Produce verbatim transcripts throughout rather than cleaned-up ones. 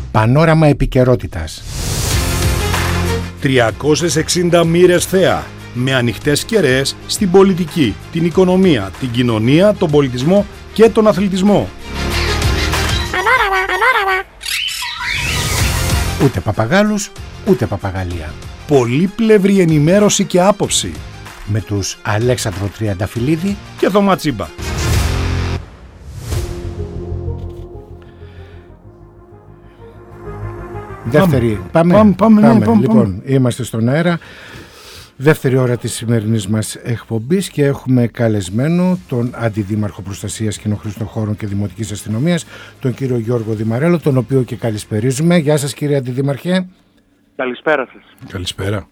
Πανόραμα επικαιρότητας. τριακόσιες εξήντα μοίρες θέα, με ανοιχτές κεραίες στην πολιτική, την οικονομία, την κοινωνία, τον πολιτισμό και τον αθλητισμό. Πανόραμα, πανόραμα. Ούτε παπαγάλους, ούτε παπαγαλία. Πολύπλευρη ενημέρωση και άποψη. Με τους Αλέξανδρο Τριανταφυλλίδη και Θωμά Τσίμπα. Δεύτερη, πάμε, πάμε, πάμε, πάμε. Ναι, πάμε, Λοιπόν, πάμε. Είμαστε στον αέρα. Δεύτερη ώρα της σημερινής μας εκπομπής και έχουμε καλεσμένο τον Αντιδήμαρχο Προστασίας Κοινοχρήστων Χώρων και Δημοτικής Αστυνομίας, τον κύριο Γιώργο Δημαρέλο, τον οποίο και καλησπερίζουμε. Γεια σας, κύριε Αντιδήμαρχε. Καλησπέρα σας. Καλησπέρα.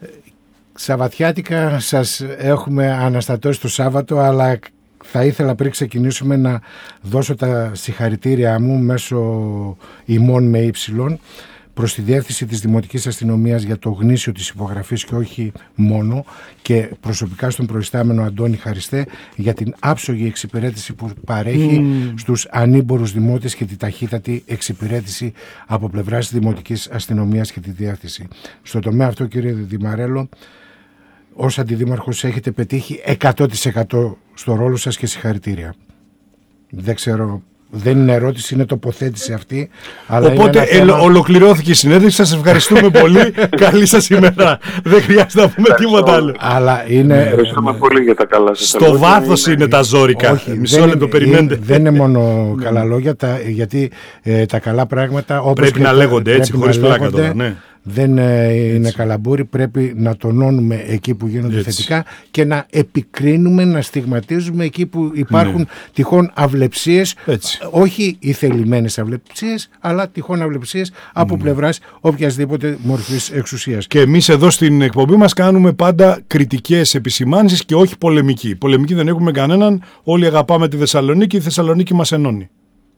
Σαββατιάτικα σας έχουμε αναστατώσει το Σάββατο, αλλά θα ήθελα πριν ξεκινήσουμε να δώσω τα συγχαρητήριά μου μέσω ημών με ύψιλον προς τη διεύθυνση της Δημοτικής Αστυνομίας για το γνήσιο της υπογραφής και όχι μόνο, και προσωπικά στον προϊστάμενο Αντώνη Χαριστέ για την άψογη εξυπηρέτηση που παρέχει mm. στους ανήμπορους δημότες και τη ταχύτατη εξυπηρέτηση από πλευράς της Δημοτικής Αστυνομίας και τη διεύθυνση. Στο τομέα αυτό, κύριε Δημαρέλο, ως Αντιδήμαρχος έχετε πετύχει εκατό τοις εκατό στο ρόλο σας και συγχαρητήρια. Δεν ξέρω, δεν είναι ερώτηση, είναι τοποθέτηση αυτή. Αλλά οπότε θέμα... ε, ολοκληρώθηκε η συνέντευξη. Σας ευχαριστούμε πολύ. Καλή σας ημέρα. Δεν χρειάζεται να πούμε τίποτα άλλο. Αλλά είναι... Ευχαριστούμε πολύ για τα καλά σας. Στο βάθος είναι, είναι τα ζώρικα. Όχι, μισό λεπτό περιμένετε. Δεν είναι μόνο καλά λόγια, τα, γιατί ε, τα καλά πράγματα όπως πρέπει να λέγονται έτσι, χωρίς πλάκα τώρα. Ναι. Δεν ε, είναι καλαμπούρι, πρέπει να τονώνουμε εκεί που γίνονται έτσι θετικά και να επικρίνουμε, να στιγματίζουμε εκεί που υπάρχουν ναι. τυχόν αυλεψίες, έτσι. Όχι οι θελημένες αυλεψίες, αλλά τυχόν αυλεψίες από ναι. πλευράς οποιασδήποτε μορφής εξουσίας. Και εμείς εδώ στην εκπομπή μας κάνουμε πάντα κριτικές επισημάνσεις και όχι πολεμική. Πολεμική δεν έχουμε κανέναν, όλοι αγαπάμε τη Θεσσαλονίκη, η Θεσσαλονίκη μας ενώνει.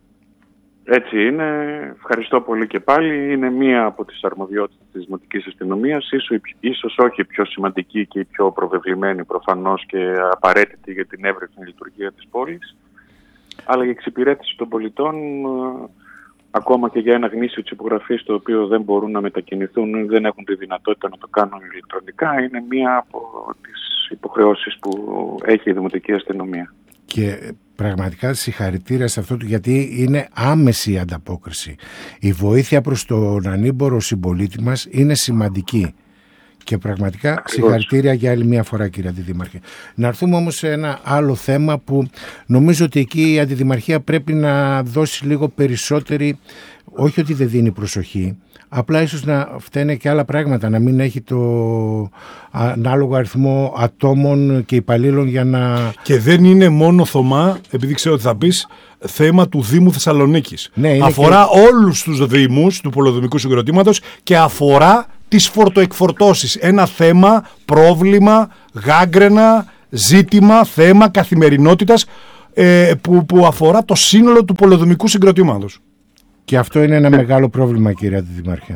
Έτσι είναι. Ευχαριστώ πολύ και πάλι. Είναι μία από τις αρμοδιότητες της Δημοτικής Αστυνομίας, ίσως όχι η πιο σημαντική και η πιο προβεβλημένη προφανώς και απαραίτητη για την εύρυθμη λειτουργία της πόλης, αλλά η εξυπηρέτηση των πολιτών, ακόμα και για ένα γνήσιο της υπογραφής, το οποίο δεν μπορούν να μετακινηθούν, δεν έχουν τη δυνατότητα να το κάνουν ηλεκτρονικά, είναι μία από τις υποχρεώσεις που έχει η Δημοτική Αστυνομία. Και πραγματικά συγχαρητήρια σε αυτό, γιατί είναι άμεση η ανταπόκριση. Η βοήθεια προς τον ανήμπορο συμπολίτη μας είναι σημαντική. Και πραγματικά ακριβώς συγχαρητήρια για άλλη μια φορά, κύριε Αντιδήμαρχε. Να έρθουμε όμως σε ένα άλλο θέμα που νομίζω ότι εκεί η Αντιδημαρχία πρέπει να δώσει λίγο περισσότερη, όχι ότι δεν δίνει προσοχή, απλά ίσως να φταίνε και άλλα πράγματα, να μην έχει το ανάλογο αριθμό ατόμων και υπαλλήλων για να... Και δεν είναι μόνο, Θωμά, επειδή ξέρω ότι θα πεις, θέμα του Δήμου Θεσσαλονίκης. Ναι, αφορά και... όλους τους δήμους του πολεοδομικού συγκροτήματος και αφορά τις φορτοεκφορτώσεις. Ένα θέμα, πρόβλημα, γάγκρενα, ζήτημα, θέμα καθημερινότητας ε, που, που αφορά το σύνολο του πολεοδομικού συγκροτήματος. Και αυτό είναι ένα ναι. μεγάλο πρόβλημα, κύριε Αντιδήμαρχε.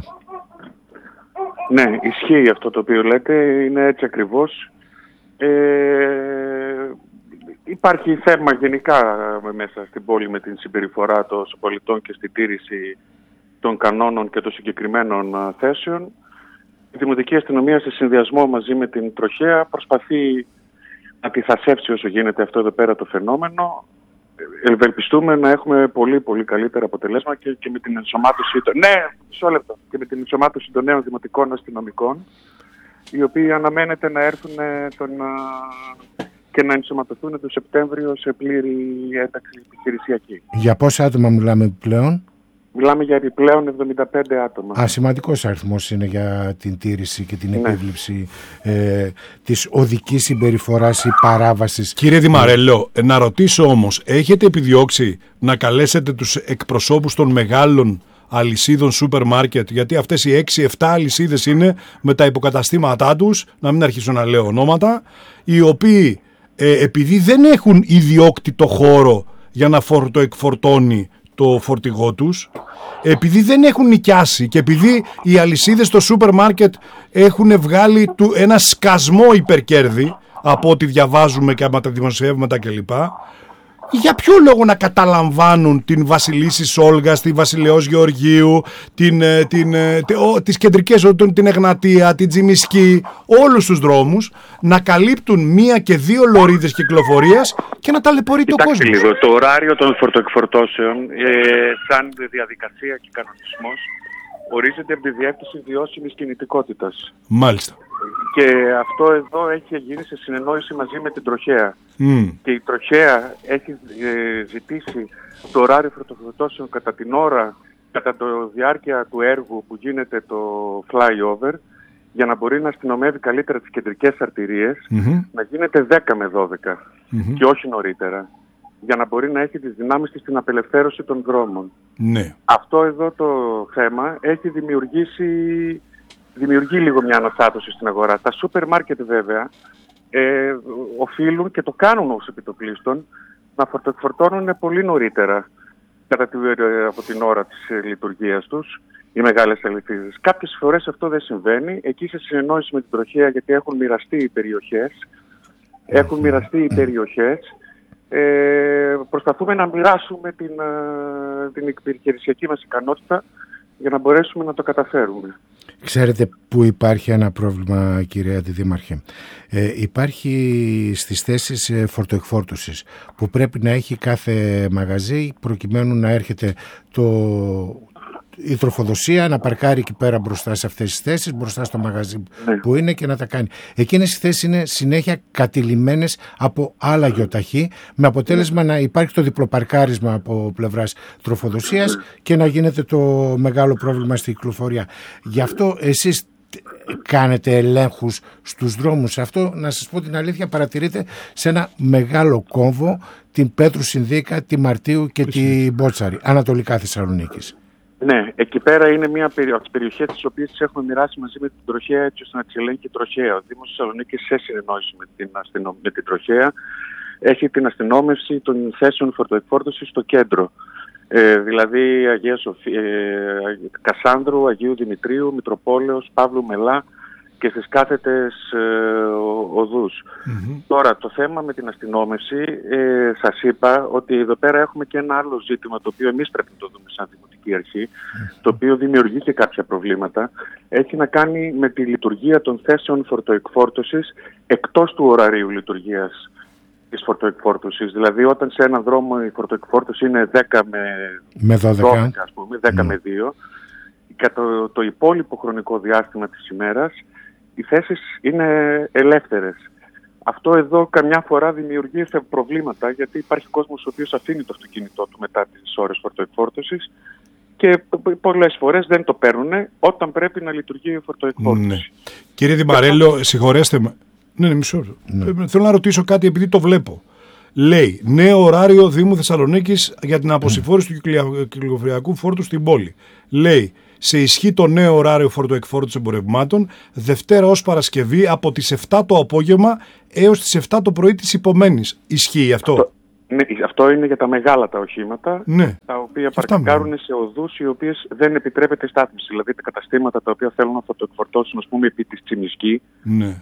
Ναι, ισχύει αυτό το οποίο λέτε, είναι έτσι ακριβώς. Ε, υπάρχει θέμα γενικά μέσα στην πόλη με την συμπεριφορά των πολιτών και στην τήρηση των κανόνων και των συγκεκριμένων θέσεων. Η Δημοτική Αστυνομία, σε συνδυασμό μαζί με την Τροχέα, προσπαθεί να αντιθασέψει όσο γίνεται αυτό εδώ πέρα το φαινόμενο. Ευελπιστούμε να έχουμε πολύ πολύ καλύτερα αποτελέσματα και, και με την ενσωμάτωση των... Ναι, μισό λεπτό. Και με την ενσωμάτωση των νέων δημοτικών αστυνομικών, οι οποίοι αναμένεται να έρθουν τον, και να ενσωματωθούν το Σεπτέμβριο σε πλήρη ένταξη επιχειρησιακή. Για πόσα άτομα μιλάμε πλέον? Μιλάμε για επιπλέον εβδομήντα πέντε άτομα. Α, σημαντικός αριθμός είναι για την τήρηση και την επίβλεψη ναι. ε, της οδικής συμπεριφοράς ή παράβασης. Κύριε Δημαρέλο, ε, να ρωτήσω όμως, έχετε επιδιώξει να καλέσετε τους εκπροσώπους των μεγάλων αλυσίδων σούπερ μάρκετ, γιατί αυτές οι έξι εφτά αλυσίδες είναι με τα υποκαταστήματά τους, να μην αρχίσω να λέω ονόματα, οι οποίοι ε, επειδή δεν έχουν ιδιόκτητο χώρο για να φορτοεκφορτώνει το φορτηγό τους, επειδή δεν έχουν νοικιάσει και επειδή οι αλυσίδες στο σούπερ μάρκετ έχουν βγάλει του ένα σκασμό υπερκέρδη από ό,τι διαβάζουμε και από τα δημοσιεύματα κλπ, Για ποιο λόγο να καταλαμβάνουν την Βασιλίσσης Όλγας, τη Βασιλεώς Γεωργίου, την, την, την, τις κεντρικές, την Εγνατία, την Τζιμισκή, όλους τους δρόμους, να καλύπτουν μία και δύο λωρίδες κυκλοφορίας και να ταλαιπωρείται ο κόσμος. Λίγο, το ωράριο των φορτοεκφορτώσεων, ε, σαν διαδικασία και κανονισμός, ορίζεται από τη Διεύθυνση Βιώσιμης Κινητικότητας. Μάλιστα. Και αυτό εδώ έχει γίνει σε συνεννόηση μαζί με την Τροχέα. Mm. Και η Τροχέα έχει ε, ζητήσει το ωράριο φορτοφορτώσεων κατά την ώρα, κατά τη διάρκεια του έργου που γίνεται το flyover, για να μπορεί να αστυνομεύει καλύτερα τις κεντρικές αρτηρίες, mm-hmm. να γίνεται δέκα με δώδεκα mm-hmm. και όχι νωρίτερα, για να μπορεί να έχει τις δυνάμεις της στην απελευθέρωση των δρόμων. Ναι. Αυτό εδώ το θέμα έχει δημιουργήσει, δημιουργεί λίγο μια αναστάτωση στην αγορά. Τα σούπερ μάρκετ βέβαια ε, οφείλουν και το κάνουν ως επιτοπλίστων να φορτώνουν πολύ νωρίτερα κατά τη, ε, από την ώρα της ε, λειτουργίας τους οι μεγάλες αλυσίδες. Κάποιες φορές αυτό δεν συμβαίνει. Εκεί σε συνεννόηση με την Τροχέα, γιατί έχουν μοιραστεί οι περιοχές, έχουν μοιραστεί οι περιοχές, Ε, προσπαθούμε να μοιράσουμε την, την επιχειρησιακή μας ικανότητα για να μπορέσουμε να το καταφέρουμε. Ξέρετε που υπάρχει ένα πρόβλημα, κυρία Αντιδήμαρχε. Ε, υπάρχει στις θέσεις φορτοεκφόρτωσης που πρέπει να έχει κάθε μαγαζί προκειμένου να έρχεται το... η τροφοδοσία να παρκάρει εκεί πέρα μπροστά σε αυτές τις θέσεις, μπροστά στο μαγαζί ναι. που είναι και να τα κάνει. Εκείνες οι θέσεις είναι συνέχεια κατηλημμένες από άλλα γιοταχή, με αποτέλεσμα ναι. να υπάρχει το διπλοπαρκάρισμα από πλευράς τροφοδοσίας ναι. και να γίνεται το μεγάλο πρόβλημα στη κυκλοφορία. Γι' αυτό εσείς κάνετε ελέγχους στους δρόμους. Αυτό, να σας πω την αλήθεια, παρατηρείτε σε ένα μεγάλο κόμβο την Πέτρου Συνδίκα, τη Μαρτίου και τη Μπότσαρη, ανατολικά Θεσσαλονίκης. Ναι, εκεί πέρα είναι μια από τις περιοχές τις οποίες τις έχουμε μοιράσει μαζί με την Τροχέα, έτσι ώστε να τις ελέγχει η Τροχέα. Ο Δήμος Θεσσαλονίκης, σε συνεννόηση με την, αστυνο... με την Τροχέα, έχει την αστυνόμευση των θέσεων φορτοεκφόρτωσης στο κέντρο. Ε, δηλαδή Αγία Σοφία, ε, Κασάνδρου, Αγίου Δημητρίου, Μητροπόλεως, Παύλου Μελά και στις κάθετες ε, οδούς. Mm-hmm. Τώρα, το θέμα με την αστυνόμευση, ε, σας είπα ότι εδώ πέρα έχουμε και ένα άλλο ζήτημα, το οποίο εμείς πρέπει να το δούμε σαν Δημοτική Αρχή, mm-hmm. το οποίο δημιουργεί και κάποια προβλήματα. Έχει να κάνει με τη λειτουργία των θέσεων φορτοεκφόρτωσης εκτός του ωραρίου λειτουργίας της φορτοεκφόρτωσης. Δηλαδή, όταν σε έναν δρόμο η φορτοεκφόρτωση είναι δέκα με δώδεκα, ας πούμε, δέκα mm. με δύο, κατά το, το υπόλοιπο χρονικό διάστημα της ημέρας, οι θέσεις είναι ελεύθερες. Αυτό εδώ καμιά φορά δημιουργεί προβλήματα, γιατί υπάρχει κόσμος ο οποίος αφήνει το αυτοκίνητό του μετά τις ώρες φορτοεκφόρτωσης και πολλές φορές δεν το παίρνουν όταν πρέπει να λειτουργεί η φορτοεκφόρτωση. Ναι. Κύριε Δημαρέλο, συγχωρέστε με. Ναι, ναι, μισό. Ναι. Θέλω να ρωτήσω κάτι επειδή το βλέπω. Λέει, νέο ωράριο Δήμου Θεσσαλονίκης για την αποσυμφόρηση mm. του κυκλοφοριακού φόρτου στην πόλη. Λέει, σε ισχύ το νέο ωράριο φορτοεκφόρτωσης εμπορευμάτων, Δευτέρα ως Παρασκευή από τις επτά το απόγευμα έως τις επτά το πρωί της επομένης. Ισχύει αυτό? Αυτό, ναι, αυτό είναι για τα μεγάλα τα οχήματα, ναι. τα οποία παρκάρουν σε οδούς οι οποίες δεν επιτρέπεται στάθμιση. Δηλαδή τα καταστήματα τα οποία θέλουν να φορτοεκφορτώσουν, ας πούμε, επί της Τσιμισκή. Ναι.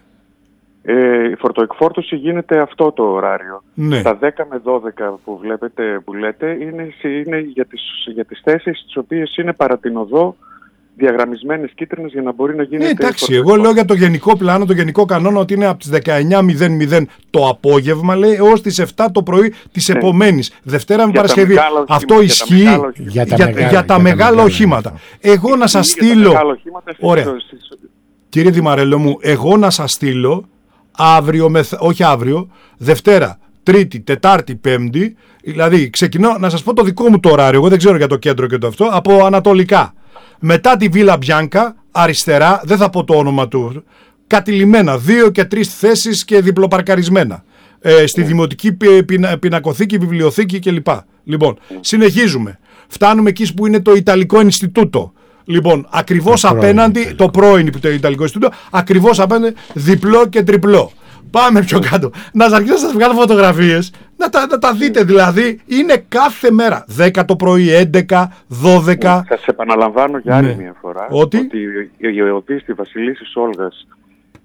Ε, η φορτοεκφόρτωση γίνεται αυτό το ωράριο. Ναι. Τα δέκα με δώδεκα που βλέπετε, που λέτε, είναι, είναι για, τις, για τις θέσεις τις οποίες είναι παρά την οδό διαγραμμισμένες κίτρινες για να μπορεί να γίνεται... Ναι, εντάξει, εγώ λέω για το γενικό πλάνο, το γενικό κανόνα ότι είναι από τις δεκαεννιά μηδέν μηδέν το απόγευμα, λέει, έως τις επτά το πρωί της ναι. επομένης. Δευτέρα με Παρασκευή. Αυτό για ισχύει τα για τα, για, μεγάλα, για τα μεγάλα, μεγάλα οχήματα. Εγώ να σας στείλω... Ωραία. Κύριε Δημαρέλο μου, εγώ να σας στείλω αύριο, μεθ... όχι αύριο, Δευτέρα, Τρίτη, Τετάρτη, Πέμπτη, δηλαδή ξεκινώ να σας πω το δικό μου το ωράριο, εγώ δεν ξέρω για το κέντρο και το αυτό, από ανατολικά. Μετά τη Βίλα Μπιάνκα, αριστερά, δεν θα πω το όνομα του, κατηλημένα, δύο και τρεις θέσεις και διπλοπαρκαρισμένα. Ε, στη Δημοτική πι, Πινακοθήκη, Βιβλιοθήκη κλπ. Λοιπόν, συνεχίζουμε. Φτάνουμε εκεί που είναι το Ιταλικό Ινστιτούτο. Λοιπόν, ακριβώς το απέναντι, πρώην, το πρώην το Ιταλικό Ινστιτούτο, ακριβώς απέναντι, διπλό και τριπλό. Πάμε πιο κάτω. Να σας αρχίσω να σας βγάλω φωτογραφίες, να τα, να τα δείτε δηλαδή. Είναι κάθε μέρα. δέκα το πρωί, έντεκα, δώδεκα. Σας επαναλαμβάνω για άλλη ναι. μια φορά ότι, ότι οι οδοί στη Βασιλίσσης Όλγας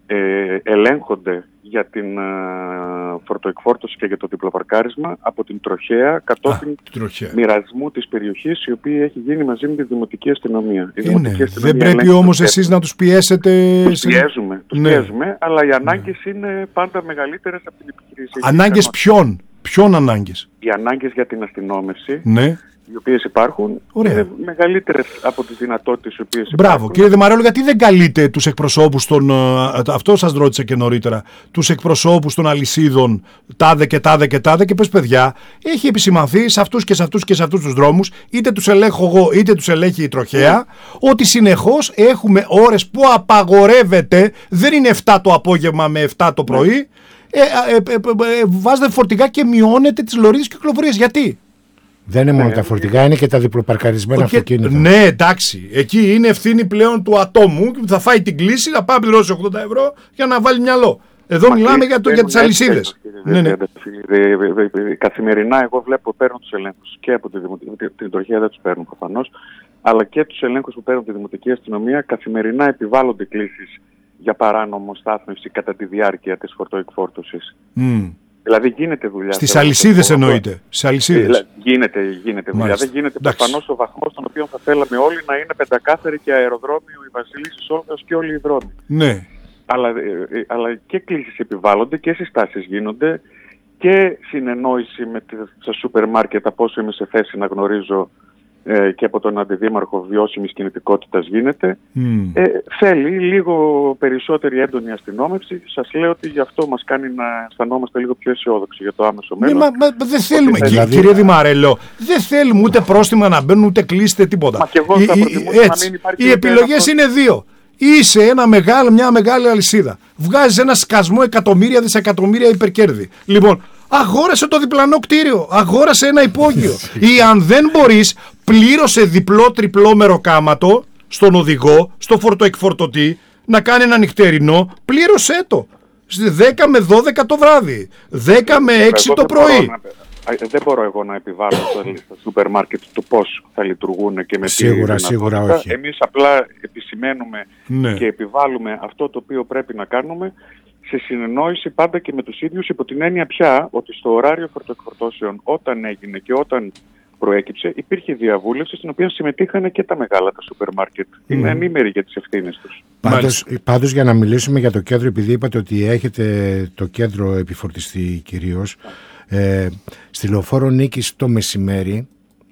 ε, ελέγχονται για την ε, φορτοεκφόρτωση και για το διπλοπαρκάρισμα από την τροχέα κατόπιν τροχέα. μοιρασμού της περιοχής, η οποία έχει γίνει μαζί με τη Δημοτική Αστυνομία. Η Δημοτική Αστυνομία δεν πρέπει όμως εσείς να τους πιέσετε. Τους πιέζουμε, τους ναι. πιέζουμε, αλλά οι ανάγκες ναι. είναι πάντα μεγαλύτερες από την επιχειρήση. Ανάγκες ποιον, ποιον ανάγκες? Οι ανάγκες για την αστυνόμευση. Ναι. Οι οποίες υπάρχουν. Ωραία. Είναι μεγαλύτερες από τις δυνατότητες οι οποίες υπάρχουν. Μπράβο. Κύριε Δημαρέλο, γιατί δεν καλείτε τους εκπροσώπους των, αυτό σας ρώτησα και νωρίτερα, τους εκπροσώπους των αλυσίδων τάδε και τάδε και τάδε και πες παιδιά, έχει επισημανθεί σε αυτούς και σε αυτούς και σε αυτούς τους δρόμους, είτε τους ελέγχω εγώ είτε τους ελέγχει η τροχέα, mm. ότι συνεχώς έχουμε ώρες που απαγορεύεται, δεν είναι επτά το απόγευμα με επτά το πρωί, mm. ε, ε, ε, ε, ε, βάζετε φορτηγά και μειώνετε τις λωρίδες κυκλοφορίας. Γιατί? Δεν είναι μόνο ναι, τα φορτηγά, είναι και τα διπλοπαρκαρισμένα okay. αυτοκίνητα. Ναι, εντάξει. Εκεί είναι ευθύνη πλέον του ατόμου που θα φάει την κλίση, να πάει να πληρώσει ογδόντα ευρώ για να βάλει μυαλό. Εδώ Μα μιλάμε για, το, για τις αλυσίδες. Ναι, ναι. Καθημερινά εγώ βλέπω παίρνω τους ελέγχους και από τη Δημοτική, την τροχέα δεν τους παίρνουν προφανώς, αλλά και τους ελέγχους που παίρνουν τη Δημοτική Αστυνομία. Καθημερινά επιβάλλονται κλήσεις για παράνομο στάθμευση κατά τη διάρκεια της φορτοεκφόρτωσης. Mm. Δηλαδή γίνεται δουλειά. Στις αλυσίδες εννοείται. Στις αλυσίδες. Γίνεται, γίνεται δουλειά. Δεν γίνεται προφανώς ο βαθμός στον οποίο θα θέλαμε όλοι να είναι πεντακάθαρη και αεροδρόμιο, η Βασιλίσσης Όλγας και όλοι οι δρόμοι. Ναι. Αλλά, αλλά και κλήσεις επιβάλλονται και συστάσεις γίνονται και συνεννόηση με τα σούπερ μάρκετ, από όσο είμαι σε θέση να γνωρίζω ε, και από τον Αντιδήμαρχο βιώσιμης κινητικότητας γίνεται. Mm. Ε, θέλει λίγο περισσότερη έντονη αστυνόμευση. Σας λέω ότι γι' αυτό μας κάνει να αισθανόμαστε λίγο πιο αισιόδοξοι για το άμεσο μέλλον. Ναι, μα, μα δεν θέλουμε, κύριε, δηλαδή... κύριε Δημαρέλο, δεν θέλουμε ούτε πρόστιμα να μπαίνουν, ούτε κλείσετε τίποτα. Μα και εγώ θα προτιμούσα να μην υπάρχει. Οι επιλογές είναι δύο. Είσαι ένα μεγάλο, μια μεγάλη αλυσίδα. Βγάζεις ένα σκασμό εκατομμύρια, δισεκατομμύρια υπερκέρδη. Λοιπόν, αγόρασε το διπλανό κτίριο, αγόρασε ένα υπόγειο. Ή αν δεν μπορείς, πλήρωσε διπλό τριπλό μεροκάματο στον οδηγό, στο φορτοεκφορτωτή, να κάνει ένα νυχτερινό, πλήρωσέ το. δέκα με δώδεκα το βράδυ, δέκα με έξι το πρωί. Δεν μπορώ εγώ να επιβάλλω στα σούπερ μάρκετ το πώς θα λειτουργούν και με τι σίγουρα, σίγουρα όχι. Εμείς απλά επισημαίνουμε ναι. και επιβάλλουμε αυτό το οποίο πρέπει να κάνουμε σε συνεννόηση πάντα και με τους ίδιους, υπό την έννοια πια ότι στο ωράριο φορτοεκφορτώσεων όταν έγινε και όταν προέκυψε υπήρχε διαβούλευση στην οποία συμμετείχαν και τα μεγάλα τα σούπερ μάρκετ. Mm. Είναι ενήμεροι για τις ευθύνες τους. Πάντως, πάντως για να μιλήσουμε για το κέντρο, επειδή είπατε ότι έχετε το κέντρο επιφορτιστή κυρίως, Ε, στη Λεωφόρο Νίκης το μεσημέρι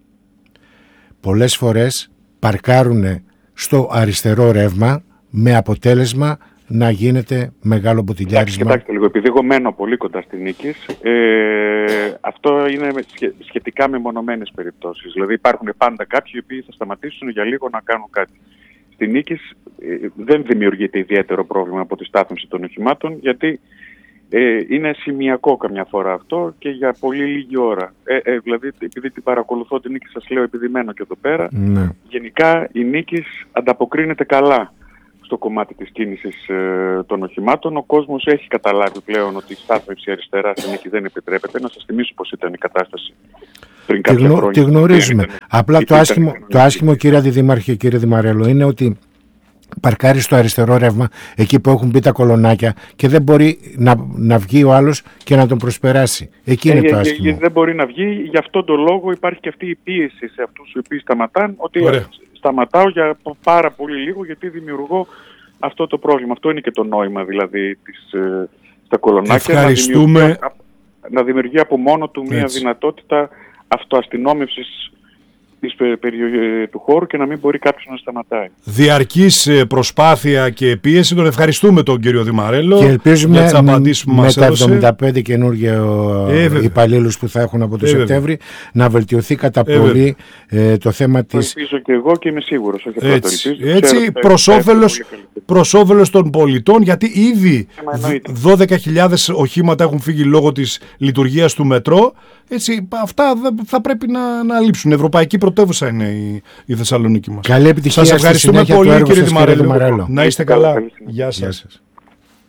πολλές φορές παρκάρουν στο αριστερό ρεύμα με αποτέλεσμα να γίνεται μεγάλο μποτιλιάρισμα. Κοιτάξτε λίγο, επειδή εγώ μένω πολύ κοντά στη Νίκης, ε, αυτό είναι σχετικά μεμονωμένες περιπτώσεις. Δηλαδή υπάρχουν πάντα κάποιοι οι οποίοι θα σταματήσουν για λίγο να κάνουν κάτι. Στη Νίκης ε, δεν δημιουργείται ιδιαίτερο πρόβλημα από τη στάθμιση των οχημάτων, γιατί Ε, είναι σημειακό καμιά φορά αυτό και για πολύ λίγη ώρα. Ε, ε, δηλαδή, επειδή την παρακολουθώ την Νίκη, σας λέω, επειδή μένω και εδώ πέρα, ναι. γενικά η Νίκης ανταποκρίνεται καλά στο κομμάτι της κίνησης ε, των οχημάτων. Ο κόσμος έχει καταλάβει πλέον ότι η στάθμευση αριστερά στην Νίκη δεν επιτρέπεται. Να σας θυμίσω πως ήταν η κατάσταση πριν κάποια τη γνω, χρόνια. Τη γνωρίζουμε. Ήταν, Απλά το άσχημο, το άσχημο, κύριε Αντιδήμαρχε, κύριε Δημαρέλο, είναι ότι παρκάρει στο αριστερό ρεύμα, εκεί που έχουν μπει τα κολονάκια και δεν μπορεί να, να βγει ο άλλος και να τον προσπεράσει. Εκεί είναι ε, το άσχημο. Ε, δεν μπορεί να βγει, γι' αυτόν τον λόγο υπάρχει και αυτή η πίεση σε αυτούς οι οποίοι σταματάνε, ότι Ωραία. σταματάω για πάρα πολύ λίγο γιατί δημιουργώ αυτό το πρόβλημα. Αυτό είναι και το νόημα δηλαδή της, ε, στα κολονάκια. Ευχαριστούμε. Να δημιουργεί, να δημιουργεί από μόνο του μια Έτσι. δυνατότητα αυτοαστυνόμευσης του χώρου και να μην μπορεί κάποιος να σταματάει. Διαρκής προσπάθεια και πίεση. Τον ευχαριστούμε τον κύριο Δημαρέλο και ελπίζουμε για τις απαντήσεις που με μας τα έδωσε. εβδομήντα πέντε καινούργια ε, υπαλλήλους που θα έχουν από το ε, Σεπτέμβρη να βελτιωθεί κατά ε, πολύ ε, το θέμα το της... Ελπίζω και εγώ και είμαι σίγουρος. Όχι έτσι, ελπίζω, έτσι προς όφελος, προς όφελος των πολιτών, γιατί ήδη δώδεκα χιλιάδες οχήματα έχουν φύγει λόγω της λειτουργίας του μετρό. Έτσι, αυτά θα πρέπει να, να λείψουν. Ευρωπαϊκή πρωτεύουσα είναι η, η Θεσσαλονίκη μας. Καλή επιτυχία. Σας ευχαριστούμε πολύ, κύριε Δημαρέλο. Δημαρέλο. Να είστε καλά. Γεια σας.